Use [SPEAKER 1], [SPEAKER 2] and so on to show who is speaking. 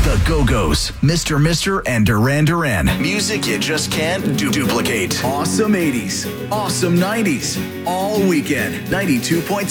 [SPEAKER 1] The Go-Go's, Mr. and Duran Duran. Music you just can't duplicate. Awesome 80s, awesome 90s, all weekend. 92.7